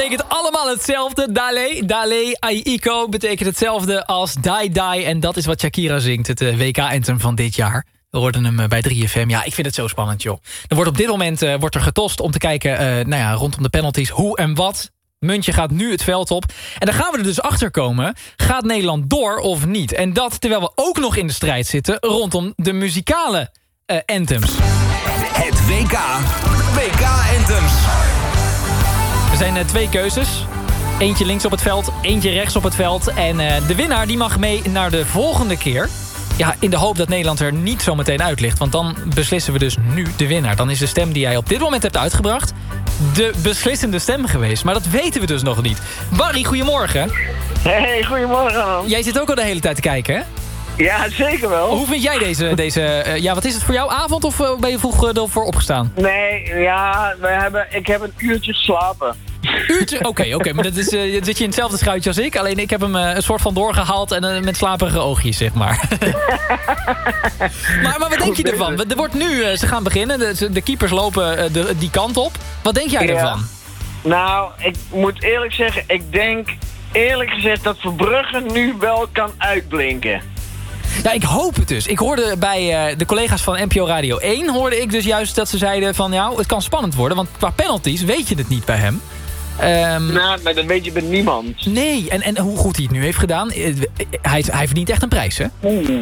betekent allemaal hetzelfde. Dale, Dale, Aiko betekent hetzelfde als Die Die. En dat is wat Shakira zingt, het WK-anthem van dit jaar. We hoorden hem bij 3FM. Ja, ik vind het zo spannend, joh. Er wordt op dit moment wordt er getost om te kijken rondom de penalties hoe en wat. Muntje gaat nu het veld op. En dan gaan we er dus achter komen. Gaat Nederland door of niet? En dat terwijl we ook nog in de strijd zitten rondom de muzikale anthems. Het WK-anthems. Er zijn 2 keuzes. Eentje links op het veld, eentje rechts op het veld. En de winnaar die mag mee naar de volgende keer. Ja, in de hoop dat Nederland er niet zo meteen uit ligt. Want dan beslissen we dus nu de winnaar. Dan is de stem die jij op dit moment hebt uitgebracht de beslissende stem geweest. Maar dat weten we dus nog niet. Barry, goedemorgen. Hey, goedemorgen. Jij zit ook al de hele tijd te kijken, hè? Ja, zeker wel. Hoe vind jij deze wat is het voor jou, avond of ben je vroeg ervoor opgestaan? Nee, ja, ik heb een uurtje geslapen. Uurtje? Oké, maar dat is, zit je in hetzelfde schuitje als ik. Alleen ik heb hem een soort van doorgehaald en met slaperige oogjes, zeg maar. maar wat denk je ervan? Er wordt nu, ze gaan beginnen, de keepers lopen die kant op. Wat denk jij ervan? Nou, ik moet eerlijk zeggen, ik denk eerlijk gezegd dat Verbrugge nu wel kan uitblinken. Ja, ik hoop het dus. Ik hoorde bij de collega's van NPO Radio 1... hoorde ik dus juist dat ze zeiden van... ja, het kan spannend worden, want qua penalties weet je het niet bij hem. Nou, maar dat weet je bij niemand. Nee, en hoe goed hij het nu heeft gedaan... Hij verdient echt een prijs, hè?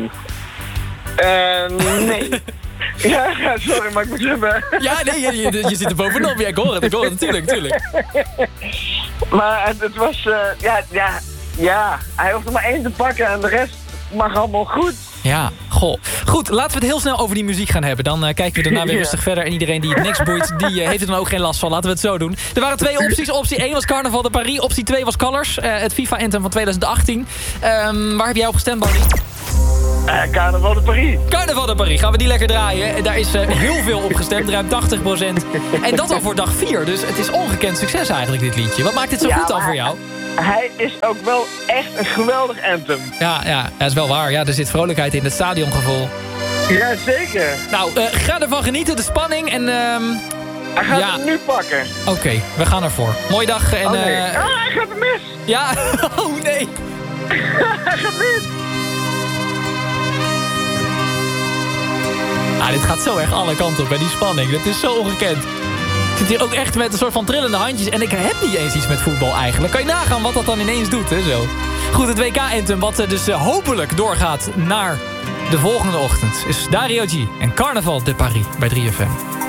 Nee. Ja, sorry, maar ik moet hebben... Ja, nee, je zit er bovenop. Ja, ik hoor het, natuurlijk. Maar het was... Ja, hij hoeft er maar 1 te pakken en de rest... mag allemaal goed. Ja, goh. Goed, laten we het heel snel over die muziek gaan hebben. Dan kijken we daarna weer rustig verder. En iedereen die het niks boeit, die heeft er dan ook geen last van. Laten we het zo doen. Er waren 2 opties. Optie 1 was Carnaval de Paris. Optie 2 was Colors. Het FIFA-anthem van 2018. Waar heb jij op gestemd, Barry? Carnaval de Paris. Carnaval de Paris. Gaan we die lekker draaien. Daar is heel veel op gestemd. Ruim 80%. En dat al voor dag 4. Dus het is ongekend succes eigenlijk, dit liedje. Wat maakt dit zo goed dan voor jou? Hij is ook wel echt een geweldig anthem. Ja, dat is wel waar. Ja, er zit vrolijkheid in, het stadiongevoel. Ja, zeker. Nou, ga ervan genieten, de spanning. En, hij gaat het nu pakken. Oké, we gaan ervoor. Mooie dag. En, hij gaat er mis. Ja, oh nee. Hij gaat mis. Dit gaat zo erg alle kanten op, hè, die spanning. Dat is zo ongekend. Ik zit hier ook echt met een soort van trillende handjes. En ik heb niet eens iets met voetbal eigenlijk. Kan je nagaan wat dat dan ineens doet, hè, zo. Goed, het WK-anthem, wat dus hopelijk doorgaat naar de volgende ochtend... is Dario G en Carnaval de Paris bij 3FM.